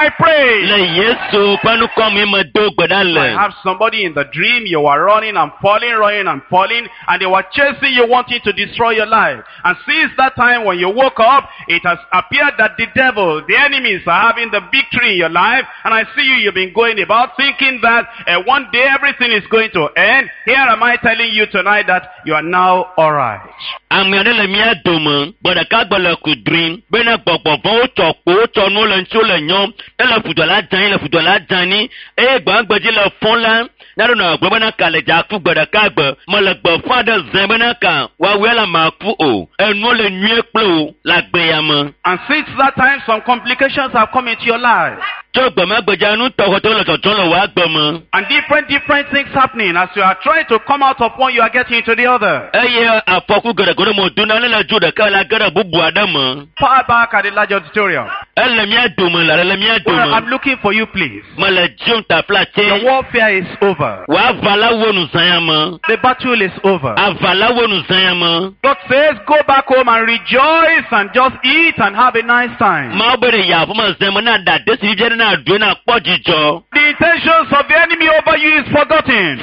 I pray. I have somebody in the dream, you were running and falling, and they were chasing you, wanting to destroy your life. And since that time when you woke up, it has appeared that the devil, the enemies are having the victory in your life. And I see you've been going about thinking that one day everything is going to end. Here am I telling you tonight that you are now alright. And since that time, some complications have come into your life. And different things happening. As you are trying to come out of one, you are getting into the other. Far back at the large auditorium. I'm looking for you, please. The warfare is over. The battle is over. God says, go back home and rejoice and just eat and have a nice time. The intentions of the enemy over you is forgotten.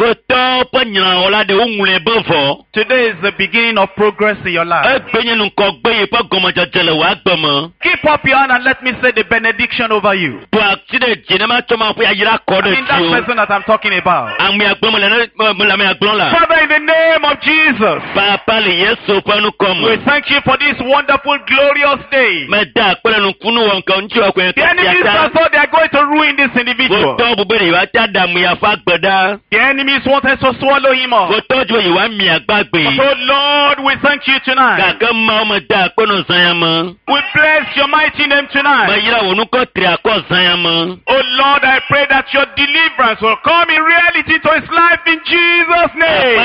Today is the beginning of progress in your life. Keep up your hand and let me say the benediction over you. In that person that I'm talking about. Father, in the name of Jesus, we thank you for this wonderful, glorious day. The enemies are thought they are going to ruin this individual. The enemies wanted to swallow him up. But oh Lord, we thank you tonight. We bless your mighty name tonight. Oh Lord, I pray that your deliverance will come in reality to his life in Jesus' name.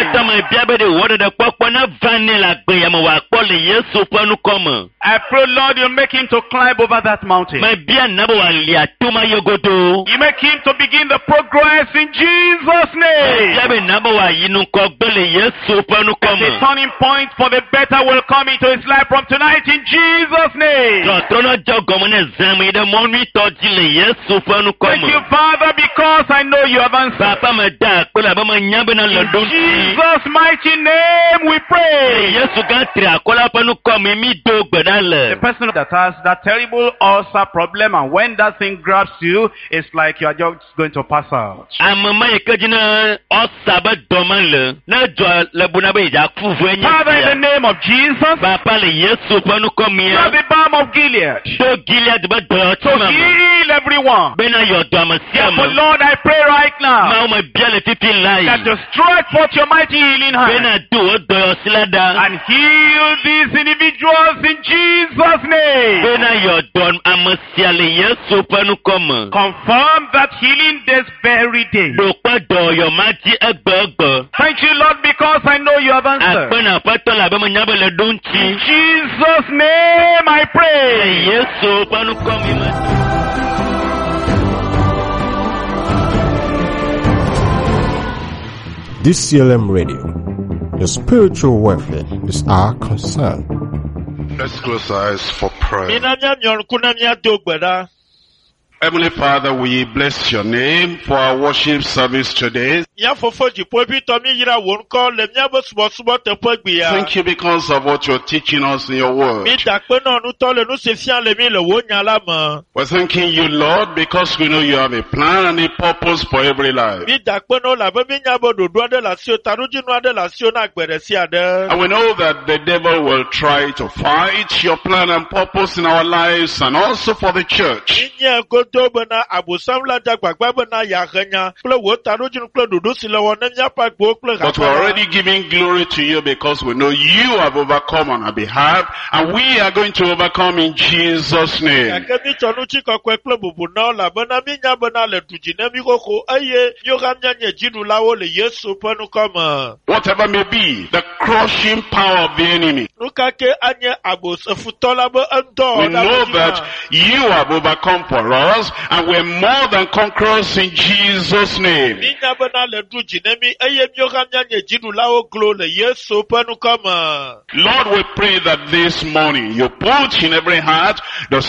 I pray, Lord, you'll make him to climb over that mountain. You make him to begin the progress in Jesus' name. The turning point for the better will come into his life from tonight in Jesus' name. Thank you, Father, because I know you have answered. In Jesus' mighty name we pray. The person that has that terrible ulcer problem, and when that thing grabs you, it's like you are just going to pass out. Father, in the name of Jesus, you are the balm of Gilead to heal everyone. But Lord, I pray right now that you stretch forth your mighty healing hand and heal these individuals in Jesus' name. Confirm that healing this very day. Thank you, Lord, because I know you have answered. In Jesus' name I pray. DCLM Radio. Your spiritual welfare is our concern. Let's close our eyes for prayer. Heavenly Father, we bless your name for our worship service today. Thank you because of what you're teaching us in your word. We're thanking you, Lord, because we know you have a plan and a purpose for every life. And we know that the devil will try to fight your plan and purpose in our lives and also for the church. But we're already giving glory to you because we know you have overcome on our behalf, and we are going to overcome in Jesus' name. Whatever may be the crushing power of the enemy, we know that you have overcome for us, and we're more than conquerors in Jesus' name. Lord, we pray that this morning you put in every heart the